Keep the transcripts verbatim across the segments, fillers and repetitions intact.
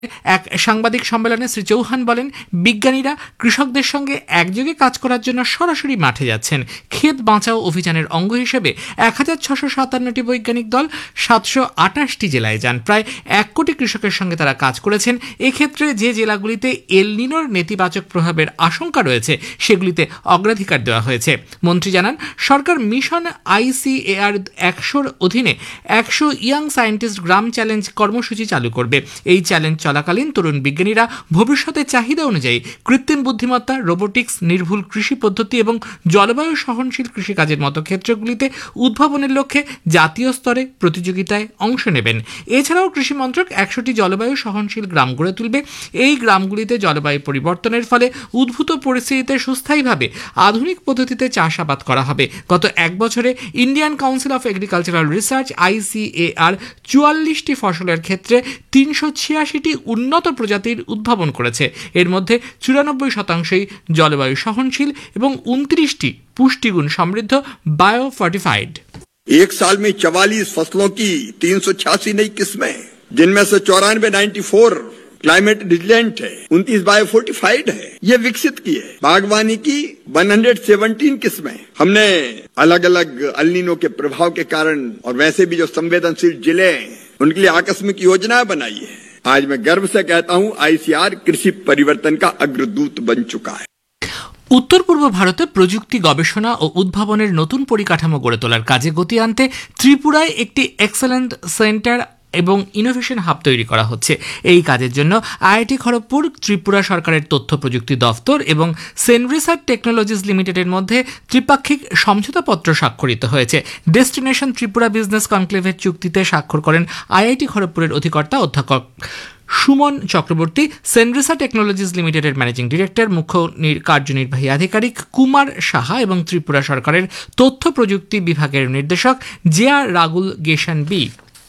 এক সাংবাদিক সম্মেলনে শ্রী চৌহান বলেন, বিজ্ঞানীরা কৃষকদের সঙ্গে একযোগে কাজ করার জন্য সরাসরি মাঠে যাচ্ছেন। ক্ষেত বাঁচাও অভিযানের অঙ্গ হিসেবে এক হাজার ছশো সাতান্নটি বৈজ্ঞানিক দল সাতশো আটাশটি জেলায় যান। প্রায় এক কোটি কৃষকের সঙ্গে তারা কাজ করেছেন। এক্ষেত্রে যে জেলাগুলিতে এল নিনোর নেতিবাচক প্রভাবের আশঙ্কা রয়েছে সেগুলিতে অগ্রাধিকার দেওয়া হয়েছে। মন্ত্রী জানান, সরকার মিশন আইসিএআর একশোর অধীনে একশো ইয়াং সায়েন্টিস্ট গ্রাম চ্যালেঞ্জ কর্মসূচি চালু করবে। এই চ্যালেঞ্জ চলাকালীন তরুণ বিজ্ঞানীরা ভবিষ্যতের চাহিদা অনুযায়ী কৃত্রিম বুদ্ধিমত্তা, রোবোটিক্স, নির্ভুল কৃষি পদ্ধতি এবং জলবায়ু সহনশীল কৃষিকাজের মতো ক্ষেত্রগুলিতে উদ্ভাবনের লক্ষ্যে জাতীয় স্তরে প্রতিযোগিতায় অংশ নেবেন। এছাড়াও কৃষি মন্ত্রক একশোটি জলবায়ু সহনশীল গ্রাম গড়ে তুলবে। এই গ্রামগুলিতে জলবায়ু পরিবর্তনের ফলে উদ্ভূত পরিস্থিতিতে সুস্থায়ীভাবে আধুনিক পদ্ধতিতে চাষাবাদ করা হবে। গত এক বছরে Indian council of agricultural research ICAR চুয়াল্লিশটি ফসলের ক্ষেত্রে তিনশো ছিয়াশিটি উন্নত প্রজাতির উদ্ভাবন করেছে। এর মধ্যে চুরানব্বই শতাংশই জলবায়ু সহনশীল এবং উনত্রিশটি পুষ্টিগুণ সমৃদ্ধ बायो फर्टिफाइड। एक साल में चवालीस फसलों की तीन सौ छियासी नई किस्में, जिनमें से चौरानवे नाइन्टी फोर क्लाइमेट रिजिलेंट है, उनतीस बायो फोर्टिफाइड है, ये विकसित की है। बागवानी की एक सौ सत्रह किस्में हमने अलग अलग अल्नीनो के प्रभाव के कारण और वैसे भी जो संवेदनशील जिले हैं उनके लिए आकस्मिक योजनाएं बनाई है। आज मैं गर्व से कहता हूं, आईसीआर कृषि परिवर्तन का अग्रदूत बन चुका है। উত্তর পূর্ব ভারতে প্রযুক্তি গবেষণা ও উদ্ভাবনের নতুন পরিকাঠামো গড়ে তোলার কাজে গতি আনতে ত্রিপুরায় একটি এক্সেলেন্ট সেন্টার এবং ইনোভেশন হাব তৈরি করা হচ্ছে। এই কাজের জন্য আইআইটি খড়গপুর, ত্রিপুরা সরকারের তথ্য প্রযুক্তি দফতর এবং সেনরিসার্চ টেকনোলজিস লিমিটেডের মধ্যে ত্রিপাক্ষিক সমঝোতাপত্র স্বাক্ষরিত হয়েছে। ডেস্টিনেশন ত্রিপুরা বিজনেস কনক্লেভের চুক্তিতে স্বাক্ষর করেন আইআইটি খড়গপুরের অধিকর্তা অধ্যাপক সুমন চক্রবর্তী, সেনরিসা টেকনোলজিস লিমিটেডের ম্যানেজিং ডিরেক্টর, মুখ্য কার্যনির্বাহী আধিকারিক কুমার সাহা এবং ত্রিপুরা সরকারের তথ্য প্রযুক্তি বিভাগের নির্দেশক জে আর রাগুল গেশন বি।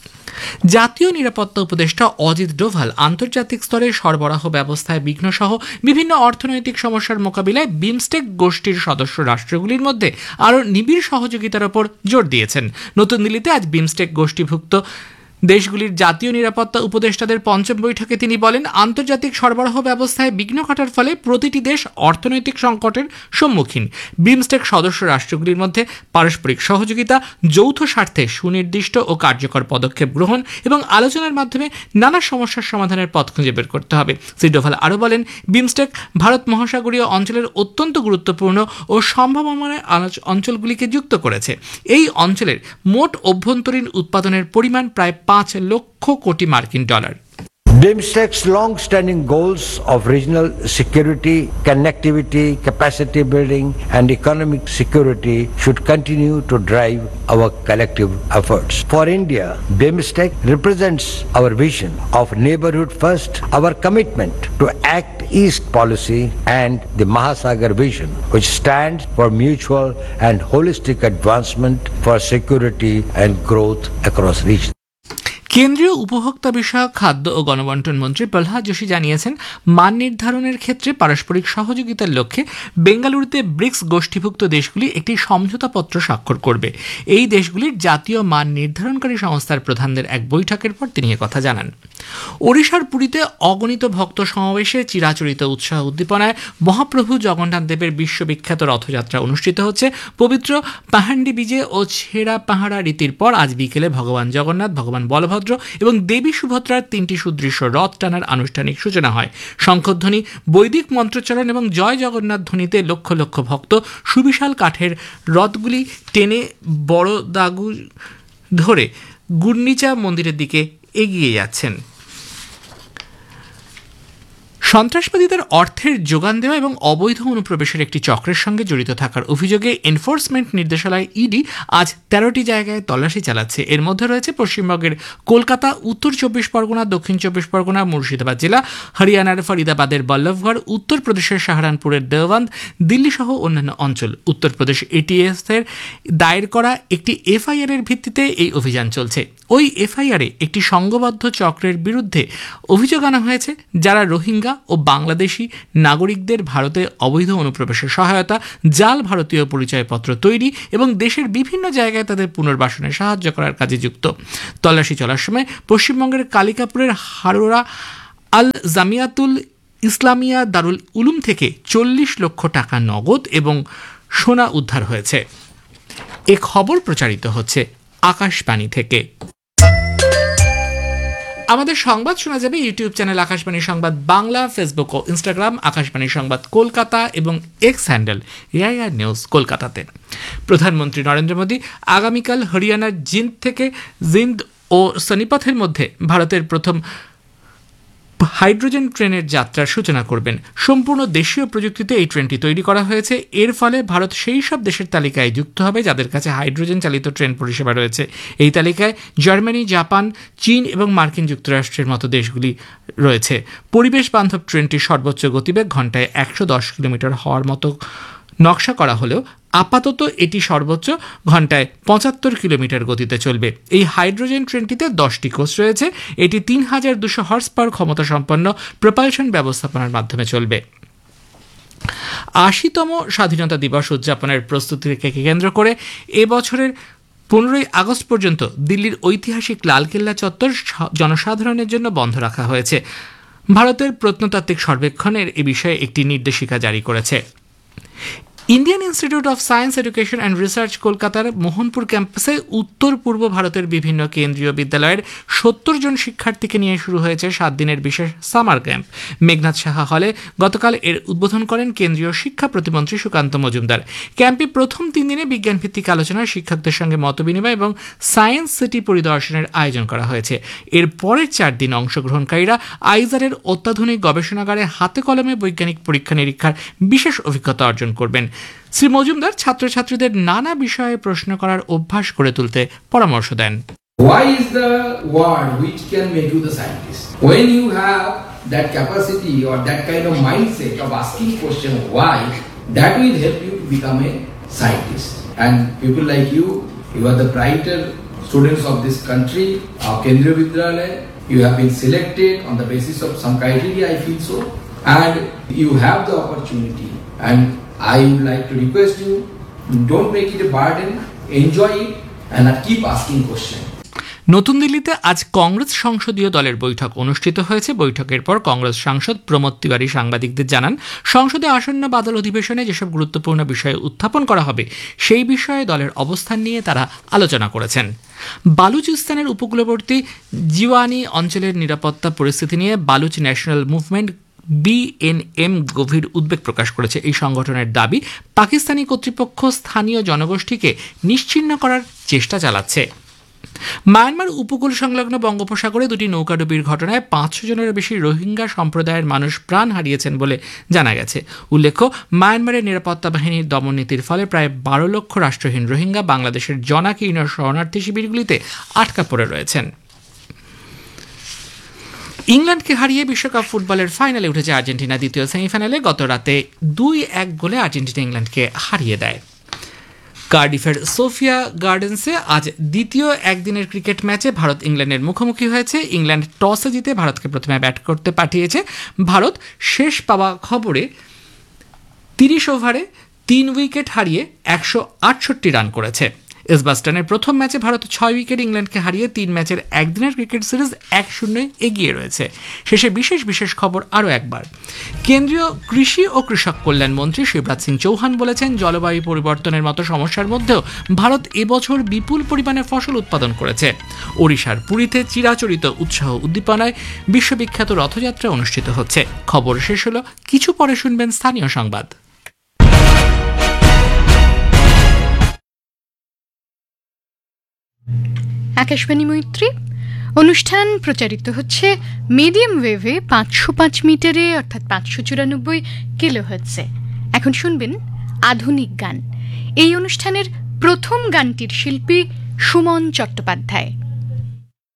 জাতীয় নিরাপত্তা উপদেষ্টা অজিত ডোভাল আন্তর্জাতিক স্তরে সরবরাহ ব্যবস্থায় বিঘ্নসহ বিভিন্ন অর্থনৈতিক সমস্যার মোকাবিলায় বিমস্টেক গোষ্ঠীর সদস্য রাষ্ট্রগুলির মধ্যে আরও নিবিড় সহযোগিতার ওপর জোর দিয়েছেন। নতুন দিল্লিতে আজ বিমস্টেক গোষ্ঠীভুক্ত দেশগুলির জাতীয় নিরাপত্তা উপদেষ্টাদের পঞ্চম বৈঠকে তিনি বলেন, আন্তর্জাতিক সরবরাহ ব্যবস্থায় বিঘ্ন ঘটার ফলে প্রতিটি দেশ অর্থনৈতিক সংকটের সম্মুখীন। বিমস্টেক সদস্য রাষ্ট্রগুলির মধ্যে পারস্পরিক সহযোগিতা, যৌথ স্বার্থে সুনির্দিষ্ট ও কার্যকর পদক্ষেপ গ্রহণ এবং আলোচনার মাধ্যমে নানা সমস্যার সমাধানের পথ খুঁজে বের করতে হবে। শ্রী ডোভাল আরও বলেন, বিমস্টেক ভারত মহাসাগরীয় অঞ্চলের অত্যন্ত গুরুত্বপূর্ণ ও সম্ভাবনাময় অঞ্চলগুলিকে যুক্ত করেছে। এই অঞ্চলের মোট অভ্যন্তরীণ উৎপাদনের পরিমাণ প্রায় পাঁচ লক্ষ কোটি মার্কিন dollar. BIMSTEC's long-standing goals of regional security, connectivity, capacity building and economic security should continue to drive our collective efforts. For India, BIMSTEC represents our vision of neighborhood first, our commitment to Act East policy and the Mahasagar vision, which stands for mutual and holistic advancement for security and growth across regions. কেন্দ্রীয় উপভোক্তা বিষয়ক খাদ্য ও গণবন্টন মন্ত্রী প্রহ্লাদ যোশী জানিয়েছেন, মান নির্ধারণের ক্ষেত্রে পারস্পরিক সহযোগিতার লক্ষ্যে বেঙ্গালুরুতে ব্রিক্স গোষ্ঠীভুক্ত দেশগুলি একটি সমঝোতাপত্র স্বাক্ষর করবে। এই দেশগুলির জাতীয় মান নির্ধারণকারী সংস্থার প্রধানদের এক বৈঠকের পর তিনি কথা জানান। ওড়িশার পুরীতে অগণিত ভক্ত সমাবেশে চিরাচরিত উৎসাহ উদ্দীপনায় মহাপ্রভু জগন্নাথ দেবের বিশ্ববিখ্যাত রথযাত্রা অনুষ্ঠিত হচ্ছে। পবিত্র পাহান্ডি বিজে ও ছেঁড়া পাহাড়া রীতির পর আজ বিকেলে ভগবান জগন্নাথ, ভগবান বলভদ্র এবং দেবী সুভদ্রার তিনটি সুদৃশ্য রথ টানার আনুষ্ঠানিক সূচনা হয়। শঙ্খধ্বনি, বৈদিক মন্ত্রোচ্চারণ এবং জয় জগন্নাথ ধ্বনিতে লক্ষ লক্ষ ভক্ত সুবিশাল কাঠের রথগুলি টেনে বড় দাগু ধরে গুন্ডিচা মন্দিরের দিকে এগিয়ে যাচ্ছেন। সন্ত্রাসবাদীদের অর্থের যোগান দেওয়া এবং অবৈধ অনুপ্রবেশের একটি চক্রের সঙ্গে জড়িত থাকার অভিযোগে এনফোর্সমেন্ট নির্দেশালয় ইডি আজ তেরোটি জায়গায় তল্লাশি চালাচ্ছে। এর মধ্যে রয়েছে পশ্চিমবঙ্গের কলকাতা, উত্তর চব্বিশ পরগনা, দক্ষিণ চব্বিশ পরগনা, মুর্শিদাবাদ জেলা, হরিয়ানার ফরিদাবাদের বল্লভগড়, উত্তরপ্রদেশের সাহারানপুরের দেওবন্দ, দিল্লি সহ অন্যান্য অঞ্চল। উত্তরপ্রদেশ এটিএস এর দায়ের করা একটি এফআইআর এর ভিত্তিতে এই অভিযান চলছে। ওই এফআইআরে একটি সংঘবদ্ধ চক্রের বিরুদ্ধে অভিযোগ আনা হয়েছে, যারা রোহিঙ্গা ও বাংলাদেশি নাগরিকদের ভারতে অবৈধ অনুপ্রবেশের সহায়তা, জাল ভারতীয় পরিচয়পত্র তৈরি এবং দেশের বিভিন্ন জায়গায় তাদের পুনর্বাসনে সাহায্য করার কাজে যুক্ত। তল্লাশি চলার সময় পশ্চিমবঙ্গের কালিকাপুরের হারোরা আল জামিয়াতুল ইসলামিয়া দারুল উলুম থেকে চল্লিশ লক্ষ টাকা নগদ এবং সোনা উদ্ধার হয়েছে। এ খবর প্রচারিত হচ্ছে আকাশবাণী থেকে। আমাদের সংবাদ শোনা যাবে ইউটিউব চ্যানেল আকাশবাণী সংবাদ বাংলা, ফেসবুক ও ইনস্টাগ্রাম আকাশবাণী সংবাদ কলকাতা এবং এক্স হ্যান্ডেল এআইআর নিউজ কলকাতাতে। প্রধানমন্ত্রী নরেন্দ্র মোদী আগামীকাল হরিয়ানার জিন্দ থেকে জিন্দ ও সোনিপথের মধ্যে ভারতের প্রথম হাইড্রোজেন ট্রেনের যাত্রার সূচনা করবেন। সম্পূর্ণ দেশীয় প্রযুক্তিতে এই ট্রেনটি তৈরি করা হয়েছে। এর ফলে ভারত সেই সব দেশের তালিকায় যুক্ত হবে যাদের কাছে হাইড্রোজেন চালিত ট্রেন পরিষেবা রয়েছে। এই তালিকায় জার্মানি, জাপান, চীন এবং মার্কিন যুক্তরাষ্ট্রের মতো দেশগুলি রয়েছে। পরিবেশ বান্ধব ট্রেনটির সর্বোচ্চ গতিবেগ ঘন্টায় একশো দশ কিলোমিটার হওয়ার মতো নকশা করা হলেও আপাতত এটি সর্বোচ্চ ঘন্টায় পঁচাত্তর কিলোমিটার গতিতে চলবে। এই হাইড্রোজেন ট্রেনটিতে দশটি কোচ রয়েছে। এটি তিন হাজার দুশো হর্স পাওয়ার ক্ষমতা সম্পন্ন প্রপালশন ব্যবস্থাপনার মাধ্যমে চলবে। আশিতম স্বাধীনতা দিবস উদযাপনের প্রস্তুতিকে কেন্দ্র করে এবছরের পনেরোই আগস্ট পর্যন্ত দিল্লির ঐতিহাসিক লালকেল্লা চত্বর জনসাধারণের জন্য বন্ধ রাখা হয়েছে। ভারতের প্রত্নতাত্ত্বিক সর্বেক্ষণের এ বিষয়ে একটি নির্দেশিকা জারি করেছে। Indian institute of science education and research কলকাতার মোহনপুর ক্যাম্পাসে উত্তর পূর্ব ভারতের বিভিন্ন কেন্দ্রীয় বিদ্যালয়ের সত্তর জন শিক্ষার্থীকে নিয়ে শুরু হয়েছে সাত দিনের বিশেষ সামার ক্যাম্প। মেঘনাথ সাহা হলে গতকাল এর উদ্বোধন করেন কেন্দ্রীয় শিক্ষা প্রতিমন্ত্রী সুকান্ত মজুমদার। ক্যাম্পে প্রথম তিন দিনে বিজ্ঞানভিত্তিক আলোচনা, শিক্ষকদের সঙ্গে মতবিনিময় এবং সায়েন্স সিটি পরিদর্শনের আয়োজন করা হয়েছে। এর পরের চার দিন অংশগ্রহণকারীরা আইজারের অত্যাধুনিক গবেষণাগারে হাতে কলমে বৈজ্ঞানিক পরীক্ষা নিরীক্ষার বিশেষ অভিজ্ঞতা অর্জন করবেন। শ্রী মজুমদার ছাত্রছাত্রীদের নানা বিষয়ে প্রশ্ন করার অভ্যাস গড়ে তুলতে পরামর্শ দেন। Why is the word which can make you the scientist? When you have that capacity or that kind of mindset of asking question why, that will help you to become a scientist. And people like you, you are the brighter students of this country, our Kendriya Vidyalaya. You have been selected on the basis of some criteria, I feel so, and you have the opportunity. And I would like to request you, don't make it a burden, enjoy it and keep asking questions. নতুন দিল্লিতে আজ কংগ্রেস সংসদীয় দলের বৈঠক অনুষ্ঠিত হয়েছে। বৈঠকের পর কংগ্রেস সাংসদ প্রমোদ তিওয়ারি সাংবাদিকদের জানান, সংসদে আসন্ন বাদল অধিবেশনে যেসব গুরুত্বপূর্ণ বিষয়ে উত্থাপন করা হবে সেই বিষয়ে দলের অবস্থান নিয়ে তারা আলোচনা করেছেন। বালুচিস্তানের উপকূলবর্তী জিওয়ানি অঞ্চলের নিরাপত্তা পরিস্থিতি নিয়ে বালুচ ন্যাশনাল মুভমেন্ট বিএনএম গভীর উদ্বেগ প্রকাশ করেছে। এই সংগঠনের দাবি, পাকিস্তানি কর্তৃপক্ষ স্থানীয় জনগোষ্ঠীকে নিশ্চিহ্ন করার চেষ্টা চালাচ্ছে। মায়ানমার উপকূল সংলগ্ন বঙ্গোপসাগরে দুটি নৌকাডুবির ঘটনায় পাঁচশো জনের বেশি রোহিঙ্গা সম্প্রদায়ের মানুষ প্রাণ হারিয়েছেন বলে জানা গেছে। উল্লেখ্য, মায়ানমারের নিরাপত্তা বাহিনীর দমননীতির ফলে প্রায় বারো লক্ষ রাষ্ট্রহীন রোহিঙ্গা বাংলাদেশের জনাকীর্ণ শরণার্থী শিবিরগুলিতে আটকা পড়ে রয়েছেন। ইংল্যান্ডকে হারিয়ে বিশ্বকাপ ফুটবলের ফাইনালে উঠেছে আর্জেন্টিনা। দ্বিতীয় সেমিফাইনালে গত রাতে দুই এক গোলে আর্জেন্টিনা ইংল্যান্ডকে হারিয়ে দেয়। কার্ডিফের সোফিয়া গার্ডেন্সে আজ দ্বিতীয় একদিনের ক্রিকেট ম্যাচে ভারত ইংল্যান্ডের মুখোমুখি হয়েছে। ইংল্যান্ড টসে জিতে ভারতকে প্রথমে ব্যাট করতে পাঠিয়েছে। ভারত শেষ পাওয়া খবরে তিরিশ ওভারে তিন উইকেট হারিয়ে একশো আটষট্টি রান করেছে। এজবাস্টনের প্রথম ম্যাচে ভারত ছয় উইকেট ইংল্যান্ডকে হারিয়ে তিন ম্যাচের একদিনের ক্রিকেট সিরিজ এক শূন্যে এগিয়ে রয়েছে। শেষে বিশেষ বিশেষ খবর আরও একবার। কেন্দ্রীয় কৃষি ও কৃষক কল্যাণ মন্ত্রী শিবরাজ সিং চৌহান বলেছেন, জলবায়ু পরিবর্তনের মতো সমস্যার মধ্যেও ভারত এবছর বিপুল পরিমাণে ফসল উৎপাদন করেছে। ওড়িশার পুরীতে চিরাচরিত উৎসাহ উদ্দীপনায় বিশ্ববিখ্যাত রথযাত্রা অনুষ্ঠিত হচ্ছে। খবর শেষ হলো, কিছু পরে শুনবেন স্থানীয় সংবাদ। আকাশবাণী মৈত্রী অনুষ্ঠান প্রচারিত হচ্ছে মিডিয়াম ওয়েভে পাঁচশো পাঁচ মিটারে অর্থাৎ পাঁচশো চুরানব্বই কিলোহার্টজে। এখন শুনবেন আধুনিক গান। এই অনুষ্ঠানের প্রথম গানটির শিল্পী সুমন চট্টোপাধ্যায়।